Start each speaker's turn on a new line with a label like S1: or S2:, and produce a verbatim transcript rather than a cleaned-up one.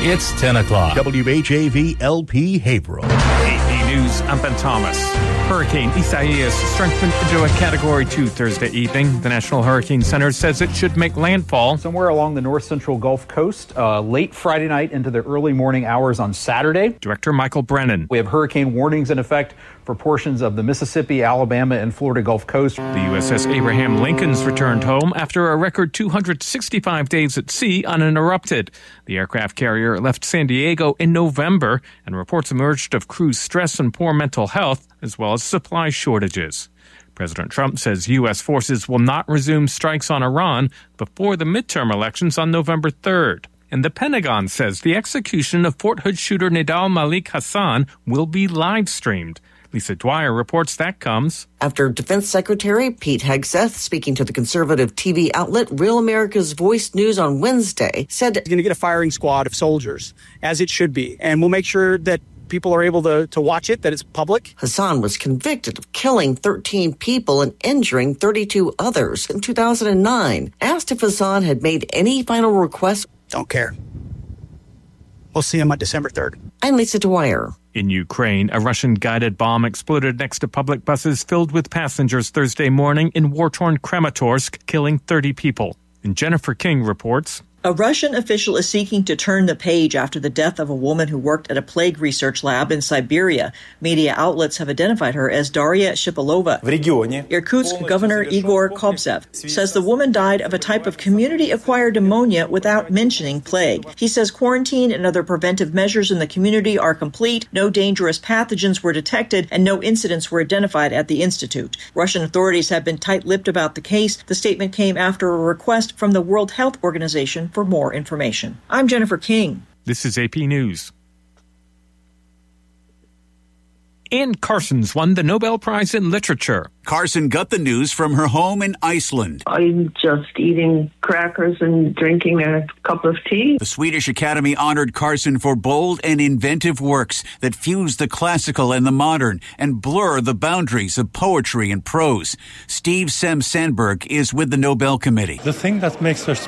S1: It's ten o'clock.
S2: W H A V L P Haverhill.
S3: A P News, I'm Ben Thomas. Hurricane Isaias strengthened into a Category two Thursday evening. The National Hurricane Center says it should make landfall
S4: somewhere along the north-central Gulf Coast uh, late Friday night into the early morning hours on Saturday.
S3: Director Michael Brennan.
S4: We have hurricane warnings in effect for portions of the Mississippi, Alabama, and Florida Gulf Coast.
S3: The U S S Abraham Lincoln's returned home after a record two hundred sixty-five days at sea uninterrupted. The aircraft carrier left San Diego in November, and reports emerged of crew stress and poor mental health, as well as supply shortages. President Trump says U S forces will not resume strikes on Iran before the midterm elections on November third. And the Pentagon says the execution of Fort Hood shooter Nidal Malik Hassan will be live-streamed. Lisa Dwyer reports that comes
S5: after Defense Secretary Pete Hegseth, speaking to the conservative T V outlet Real America's Voice News on Wednesday, said
S6: he's going to get a firing squad of soldiers, as it should be, and we'll make sure that people are able to, to watch it, that it's public.
S5: Hassan was convicted of killing thirteen people and injuring thirty-two others in two thousand nine. Asked if Hassan had made any final requests.
S6: Don't care. We'll see him on December third.
S5: I'm Lisa Dwyer.
S3: In Ukraine, a Russian-guided bomb exploded next to public buses filled with passengers Thursday morning in war-torn Kramatorsk, killing thirty people. And Jennifer King reports.
S7: A Russian official is seeking to turn the page after the death of a woman who worked at a plague research lab in Siberia. Media outlets have identified her as Daria Shipilova. Irkutsk Governor Igor Kobzev says the woman died of a type of community-acquired pneumonia without mentioning plague. He says quarantine and other preventive measures in the community are complete, no dangerous pathogens were detected, and no incidents were identified at the institute. Russian authorities have been tight-lipped about the case. The statement came after a request from the World Health Organization for more information. I'm Jennifer King.
S3: This is A P News. Anne Carson's won the Nobel Prize in Literature.
S8: Carson got the news from her home in Iceland.
S9: I'm just eating crackers and drinking a cup of tea.
S8: The Swedish Academy honored Carson for bold and inventive works that fuse the classical and the modern and blur the boundaries of poetry and prose. Steve Sem Sandberg is with the Nobel Committee.
S10: The thing that makes her